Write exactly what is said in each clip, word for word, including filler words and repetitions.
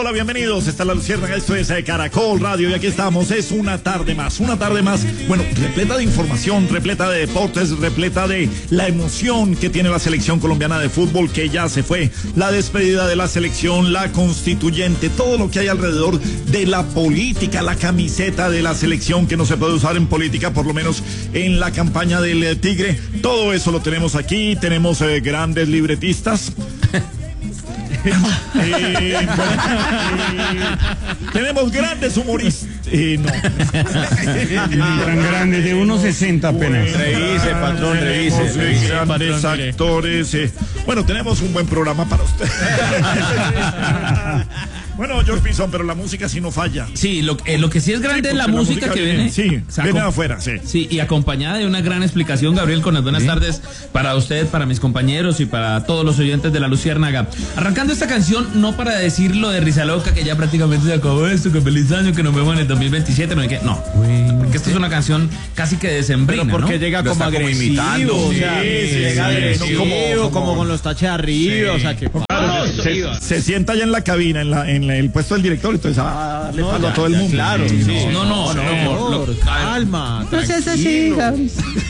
hola, bienvenidos. Esta es La Luciérnaga, esto es eh, Caracol Radio y aquí estamos. Es una tarde más, una tarde más, bueno, repleta de información, repleta de deportes, repleta de la emoción que tiene la selección colombiana de fútbol, que ya se fue, la despedida de la selección, la constituyente, todo lo que hay alrededor de la política, la camiseta de la selección que no se puede usar en política, por lo menos en la campaña del eh, Tigre. Todo eso lo tenemos aquí, tenemos eh, grandes libretistas. Eh, bueno, eh, tenemos grandes humoristas. Eh, no. Tan grandes, de uno sesenta apenas. Bueno, revise, patrón, revise. revise grandes patrón, actores. Eh. Bueno, tenemos un buen programa para usted. Bueno, George Pinzón, pero la música sí no falla. Sí, lo, eh, lo que sí es grande es la, la música, música que viene. viene sí, o sea, viene afuera, sí. Sí, y acompañada de una gran explicación, Gabriel, con las buenas ¿Sí? tardes para usted, para mis compañeros y para todos los oyentes de La Luciérnaga. Arrancando esta canción, no para decir lo de Risa Loca, que ya prácticamente se acabó esto, que feliz año, que nos vemos en el dos mil veintisiete, no, no. Porque esto es una canción casi que decembrina, pero porque ¿no? llega como agresivo, como imitando, o sea, sí, sí, llega sí, agresivo, como, como, como con los taches arriba, sí. o sea, que... Claro, se, se sienta ya en la cabina, en, la, en el puesto del director, entonces ah, le no, palo a todo el mundo. Claro, sí, sí. No, no, no, no, no, no calma. No seas así, Gabriel.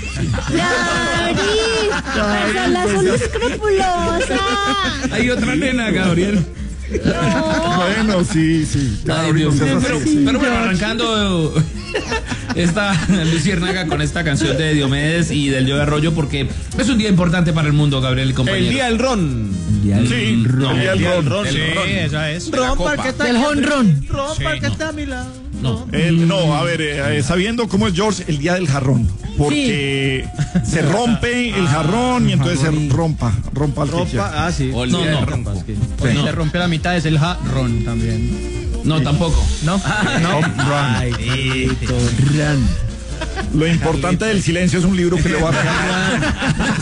Gabriel, son escrupulosa. Hay otra nena, Gabriel. No. Bueno, sí, sí. Ay, Dios, no pero, sí, pero bueno, arrancando esta Luciérnaga con esta canción de Diomedes y del Joe Arroyo, porque es un día importante para el mundo, Gabriel y compañero. El día del ron. El día del sí, ron. El día del ron. El sí, ron. esa es. Ron para que está el jonrón. Ron para que está a mi lado. No. El, no, a ver, eh, sabiendo cómo es George, el día del jarrón. Porque sí. se rompe el jarrón y entonces se rompa, rompa el rompa, ah, sí. O el no, no, rompa, es que sí. no. Se rompe la mitad, es el jarrón también. No, sí. tampoco. No, no. Ay, run. Lo importante del silencio es un libro que le voy a regalar.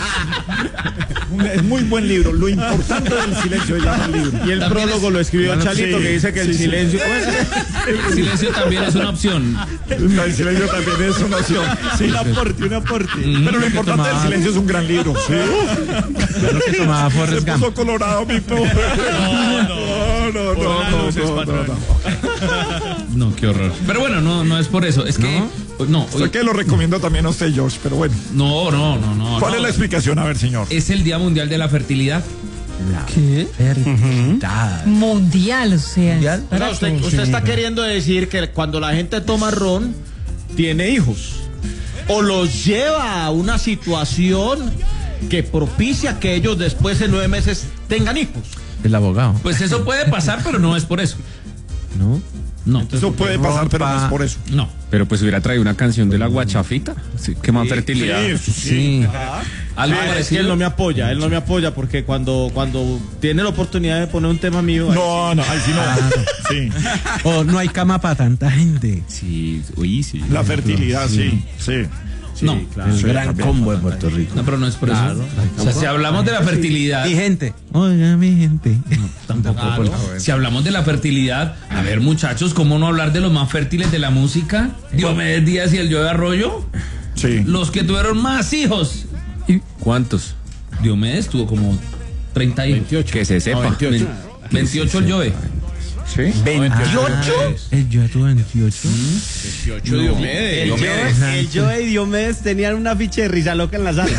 Es muy buen libro. Lo importante del silencio se llama el libro. Y el también prólogo es, lo escribió bueno, Chalito, sí, que dice que el sí, silencio. Sí. El silencio también es una opción. El silencio también es una opción. Sí, un aporte, un aporte. Mm, Pero lo importante tomaba... del silencio es un gran libro. Sí. Lo que tomaba Forrest Gump. Se puso colorado, mi pobre. No, no, no, no, no, no, no, no. No, qué horror. Pero bueno, no, no es por eso. Es que no. No, o sea que lo recomiendo también a usted, George, pero bueno. No, no, no, no. ¿Cuál no. es la explicación? A ver, señor. Es el Día Mundial de la Fertilidad. La ¿Qué? Fertilidad. Uh-huh. Mundial, o sea. ¿Mundial? O sea usted, usted está queriendo decir que cuando la gente toma ron, tiene hijos. O los lleva a una situación que propicia que ellos después de nueve meses tengan hijos. El abogado. Pues eso puede pasar, pero no es por eso. ¿No? No. Entonces, eso puede pasar, pero no es por eso. No. Pero pues hubiera traído una canción de la guachafita. Sí, que más sí, fertilidad. Sí, sí. sí. Algo sí, es que él no me apoya, él no me apoya porque cuando, cuando tiene la oportunidad de poner un tema mío. No, ahí no, ahí sí no. Ah, sí. O no hay cama para tanta gente. Sí, uy, sí. La fertilidad, sí, sí. Sí, no, claro. El sí, gran también, combo de Puerto Rico. No, pero no es por claro, eso. O sea, si hablamos de la fertilidad. Mi gente. Oiga, mi gente. No, tampoco. Claro. Por... Bueno. Si hablamos de la fertilidad, a ver, muchachos, ¿cómo no hablar de los más fértiles de la música? Diomedes Díaz y el Joe Arroyo. Sí. Los que tuvieron más hijos. ¿Y cuántos? Diomedes tuvo como treinta hijos. veintiocho. Que se sepa. No, veintiocho. veintiocho el Joe. ¿Sí? ¿veintiocho? El Joe tuvo veintiocho. veintiocho Diomedes. El Joe, el Joe y Diomedes tenían una ficha de Risa Loca en la sala.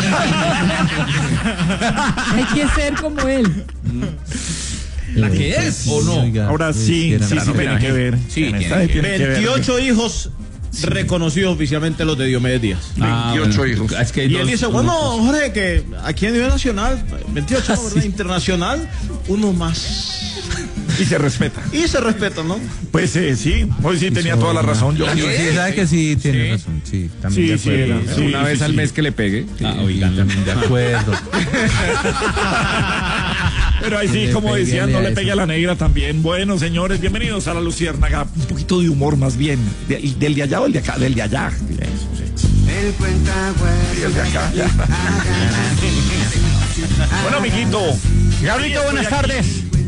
Hay que ser como él. ¿La que es o no? Ahora sí, sí, sí tiene que ver. Sí, veintiocho hijos reconocidos oficialmente los de Diomedes Díaz. Ah, veintiocho bueno, hijos. Es que y dos, él dice, bueno, Jorge, que aquí a nivel nacional, veintiocho, ¿no, verdad? Internacional, uno más. Y se respeta. Y se respeta, ¿no? Pues eh, sí, hoy sí tenía toda la razón. Yo sí, sabe que sí tiene sí. razón. Sí, también sí, de acuerdo. Sí, sí, una sí, vez sí, al sí. mes que le pegue. Ah, oigan, también de acuerdo. Pero ahí sí, como decían, no le pegue a la negra también. Bueno, señores, bienvenidos a La Luciérnaga. Un poquito de humor más bien. De, ¿Del de allá o el de acá? Del de allá. Eso, sí. Y el de acá, ya. Bueno, amiguito. Gabrielito, buenas tardes. No,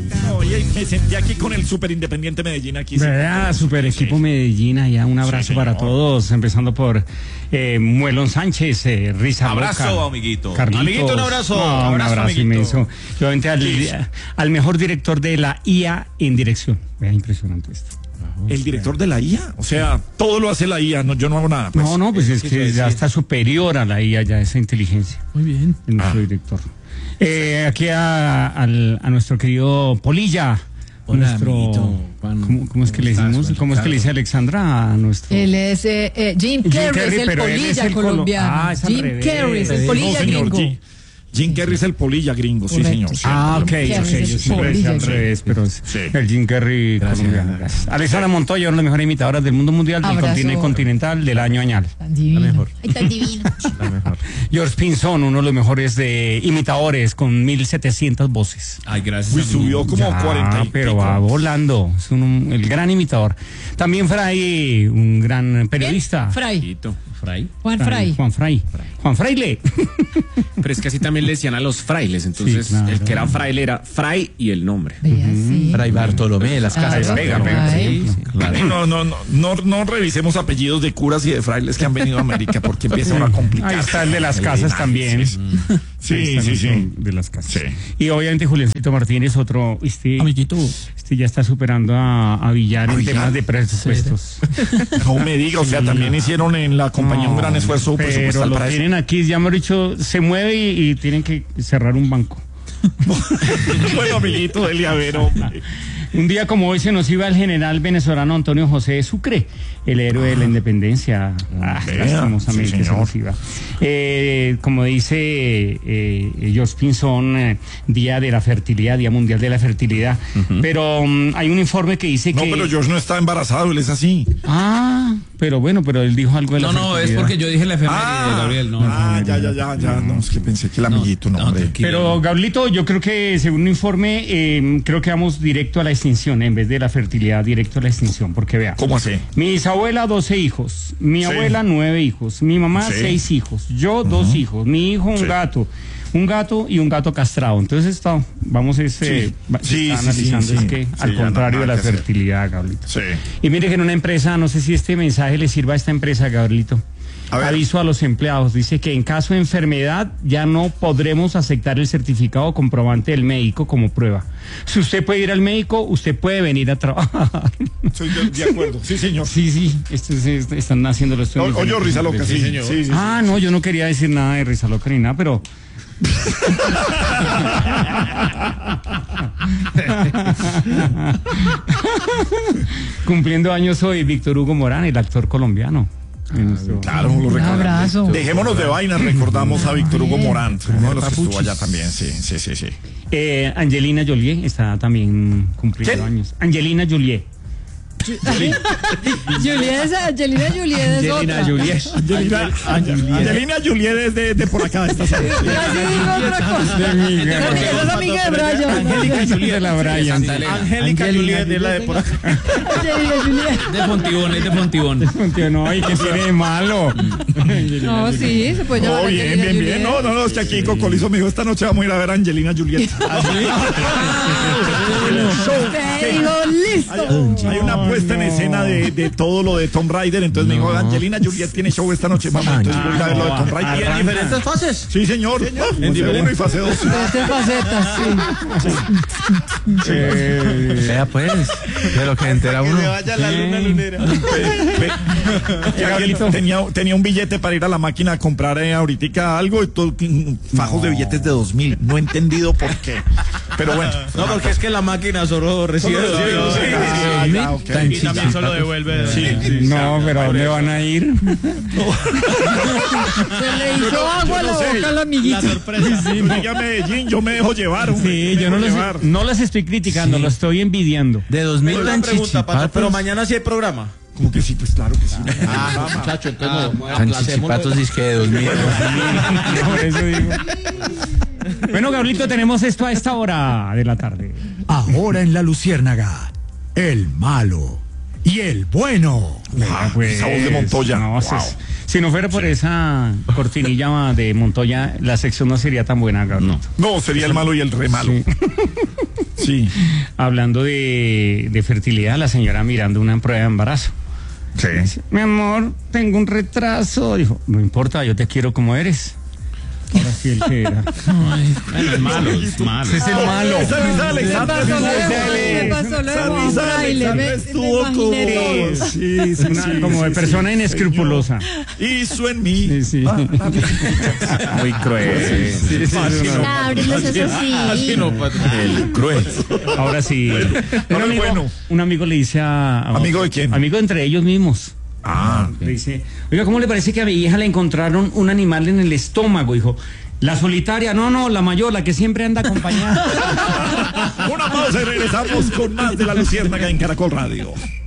Oye, me senté aquí con el Super Independiente Medellín aquí. ¿Verdad? Super equipo Sí. Medellín, allá un abrazo Sí, para señor. todos, empezando por eh, Muelón Sánchez, eh, Risa Abrazo, Loca, amiguito. Carlitos. Amiguito, un abrazo. No, un Abrazo, abrazo amiguito. inmenso. Y obviamente al, al mejor director de la I A en dirección. Vea, impresionante esto. El director de la I A, o sea, todo lo hace la I A, no, yo no hago nada. Pues. no, no, pues es que ya está superior a la I A, ya esa inteligencia. Muy bien. El nuestro director. Eh, aquí a, al- a nuestro querido Polilla. Hola, nuestro, amiguito. Juan, ¿cómo, cómo es que le ¿cómo decimos? estás, ¿Cómo es que le dice Alexandra a nuestro? Él es eh, eh, Jim Jim Carrey, Carrey, es el pero él es polilla el colo- colombiano. Ah, es al Jim revés. Carrey es el No, polilla no, señor, gringo. Jim, Jim Carrey es el polilla gringo, sí, Correcto. señor. sí. Ah, ok, Carrey ok, es yo siempre decía al polilla. revés, pero es Sí. el Jim Carrey colombiano. Gracias. Alexandra Montoya, una de las mejores imitadoras del mundo mundial, del Abrazo. continente continental, del año añal. Tan divino. mejor. Ay, tan divino. George Pinzón, uno de los mejores de imitadores, con mil setecientas voces. Ay, gracias. Uy, amigo. subió como Ya, cuarenta y pero pico. va volando, es un- el gran imitador. También Fray, un gran periodista. Fray. Amiguito, Fray. Juan Fray. Juan Fray. Juan Fraile. Pero es que así también le decían a los frailes. Entonces, Sí, claro. el que era fraile era Fray y el nombre. Vea, sí. Fray Bartolomé de las Ah, Casas. Pega, pega, Fray. sí. No, no, no, no, no revisemos apellidos de curas y de frailes que han venido a América porque empieza a complicar. Ahí está el de las casas también. Sí, Ahí sí, está sí, el sí. De las casas. Sí. Y obviamente Juliancito Martínez, otro, este, Amiguito. este ya está superando a, a Villar ¿A en Villar? temas de presupuestos. No me diga, o sea, también hicieron en la compañía un gran esfuerzo pero presupuestal lo para eso. tienen aquí, ya hemos dicho, se mueve y, y tienen que cerrar un banco. Bueno, amiguito del llavero. Un día como hoy se nos iba el general venezolano Antonio José Sucre, el héroe de la independencia. Ah, vea, lastimosamente sí, se nos señor. iba. Eh, como dice eh, George Pinzón, eh, Día de la Fertilidad, Día Mundial de la Fertilidad. Pero um, hay un informe que dice No, que... pero George no está embarazado, él es así. Ah, pero bueno, pero él dijo algo de la No, no, es fertilidad. porque yo dije la efeméride, Gabriel. No, ah, ya, ya, ya, ya. No, es que pensé que el amiguito, no, no, hombre. tranquilo. Pero, Gablito, yo creo que según un informe, eh, creo que vamos directo a la extinción, en vez de la fertilidad, directo a la extinción, porque vea. ¿Cómo así? Mi bisabuela, doce hijos. Mi Sí. abuela, nueve hijos. Mi mamá, Sí. seis hijos. Yo, dos hijos. Mi hijo, un Sí. gato. Un gato y un gato castrado. Entonces, está, vamos este, Sí. va- se Sí, está sí, sí, analizando sí. es que, Sí, al ya no, contrario de nada la que hacer. fertilidad, Gablito. Sí. Y mire que en una empresa, no sé si este mensaje le sirva a esta empresa, Gabrielito. A ver. Aviso a los empleados, dice que en caso de enfermedad ya no podremos aceptar el certificado comprobante del médico como prueba. Si usted puede ir al médico, usted puede venir a trabajar. Estoy de, de acuerdo. Sí, señor. Sí, sí, esto es- es- están haciendo los O- Oye, Risa Loca, sí, sí, sí, sí. Ah, no, yo no quería decir nada de Risa Loca ni nada, pero... Cumpliendo años hoy, Víctor Hugo Morán, el actor colombiano. En nuestro- Claro, lo Un recordamos. abrazo. Dejémonos de vainas, recordamos a Víctor Hugo Morán, uno de los que estuvo allá también, sí, sí, sí, sí. Eh, Angelina Jolie está también cumpliendo ¿Quién? años. Angelina Jolie. Juliet es Angelina Juliet es Angelina otra. Jolie. Angelina, Angelina Juliet es de, de por acá, de esta sala. Casi digo otra cosa. De mi Esa es amiga de Brian. Angélica Jolie de la Brian. Santa Elena. Angélica Juliet es la de por acá. Angelina Juliet. De Fontibón, es de Fontibón. Tío, no, ¿y qué tiene de malo? No, sí, se puede llamar Oh, bien, Angelina bien, bien. Juliet. No, no, no, es que aquí Cocolizo me dijo, esta noche vamos a ir a ver a Angelina Juliet. Te digo, listo. Hay una puesta en escena de, de todo lo de Tomb Raider, entonces me dijo, Angelina Juliet tiene show esta noche, vamos, entonces voy a ir a ver lo de Tomb Y en Raider. diferentes fases. Sí, señor. En fase uno y fase dos. Diferentes facetas, sí. Vea pues, de lo que entera uno. vaya la luna lunera. Tenía, tenía un billete para ir a la máquina a comprar eh, ahorita algo y todo, fajos de billetes de dos mil. No he entendido por qué. Pero bueno. No, porque es que la máquina solo recibe Solo dos recibe mil. dos mil. Ah, ya, ok. Y también solo devuelve. Sí, sí. No, pero ¿a dónde van a ir? Se le hizo agua a la no sé. boca al La amiguito. sorpresa. Llegué a Medellín, yo me dejo llevar. hombre, Sí, me yo no dejo las, llevar. no las estoy criticando, lo estoy envidiando. De dos mil Pero una tan pregunta, Pato, chichipatos. pero mañana sí hay programa. Como que sí, pues claro que sí. Ah, muchacho, entonces Tan chichipatos es que de dos mil. Por eso digo. Bueno, Gabrielito, tenemos esto a esta hora de la tarde. Ahora en La Luciérnaga, el malo. y el bueno. Ah, Pues, esa voz de Montoya. No, Wow. si, si no fuera por esa cortinilla de Montoya, la sección no sería tan buena, Gabriel. No. No, sería el malo y el re malo. Sí. Sí. Hablando de, de fertilidad, la señora mirando una prueba de embarazo. Sí. Dice, mi amor, tengo un retraso. Dijo, no importa, yo te quiero como eres. Ahora sí el que era. Bueno, es malo, es malo. Ese es el malo. Esa Lisa Alexandra pasó luego? estuvo- ¿Qué pasó luego? Esa Lisa Por ahí le Alexandra me- me estuvo imaginé como- todo. Sí, sí, Una- sí, como de sí, persona sí, inescrupulosa. señor. Hizo en mí. Sí, sí. Muy cruel. Sí, sí, Así sí, no. no. Gabriel, no seas Así así. no, patrón. El cruel. Ahora sí. Un Ahora amigo, bueno. un amigo le dice a, a- ¿Amigo de quién? Amigo entre ellos mismos. Ah, Le dice, oiga, ¿cómo le parece que a mi hija le encontraron un animal en el estómago? Dijo, la solitaria, no, no, la mayor, la que siempre anda acompañada. una pausa y regresamos con más de La Luciérnaga en Caracol Radio.